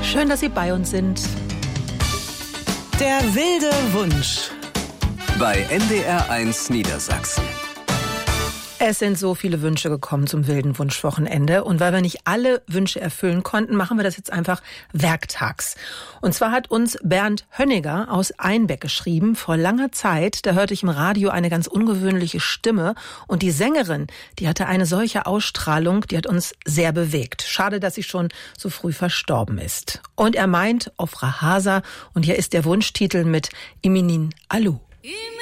Schön, dass Sie bei uns sind. Der wilde Wunsch. Bei NDR1 Niedersachsen. Es sind so viele Wünsche gekommen zum wilden Wunschwochenende. Und weil wir nicht alle Wünsche erfüllen konnten, machen wir das jetzt einfach werktags. Und zwar hat uns Bernd Hönniger aus Einbeck geschrieben, vor langer Zeit, da hörte ich im Radio eine ganz ungewöhnliche Stimme. Und die Sängerin, die hatte eine solche Ausstrahlung, die hat uns sehr bewegt. Schade, dass sie schon so früh verstorben ist. Und er meint Ofra Hasa. Und hier ist der Wunschtitel mit Iminin Alu.